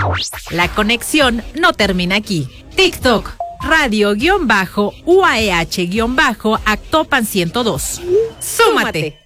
La conexión no termina aquí. TikTok, radio-UAEH-Actopan 102. ¡Súmate!